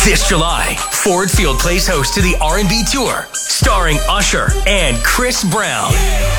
This July, Ford Field plays host to the R&B Tour, starring Usher and Chris Brown.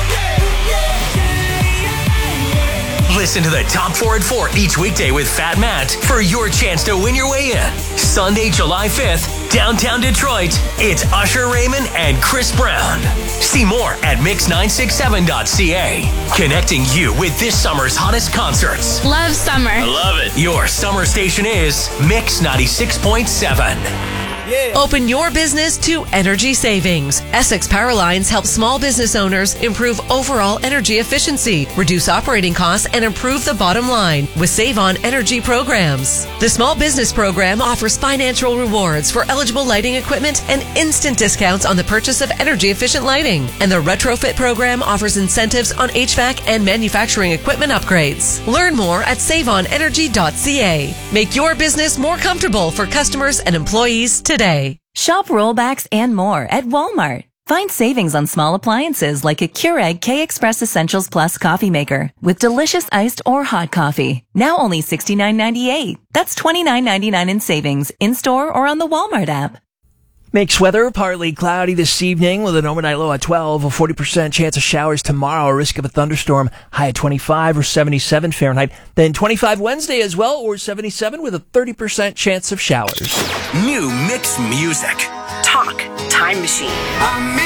Listen to the Top 4 at 4 each weekday with Fat Matt for your chance to win your way in. Sunday, July 5th, downtown Detroit, it's Usher Raymond and Chris Brown. See more at mix967.ca. Connecting you with this summer's hottest concerts. Love summer. I love it. Your summer station is Mix 96.7. Yeah. Open your business to energy savings. Essex Powerlines helps small business owners improve overall energy efficiency, reduce operating costs, and improve the bottom line with Save On Energy programs. The Small Business Program offers financial rewards for eligible lighting equipment and instant discounts on the purchase of energy-efficient lighting. And the Retrofit Program offers incentives on HVAC and manufacturing equipment upgrades. Learn more at saveonenergy.ca. Make your business more comfortable for customers and employees today. Shop rollbacks and more at Walmart. Find savings on small appliances like a Keurig K-Express Essentials Plus coffee maker with delicious iced or hot coffee. Now only $69.98. That's $29.99 in savings in-store or on the Walmart app. Makes weather partly cloudy this evening with an overnight low at 12, a 40% chance of showers tomorrow, a risk of a thunderstorm, high at 25 or 77 Fahrenheit. Then 25 Wednesday as well, or 77 with a 30% chance of showers. New Mix music. Talk Time Machine.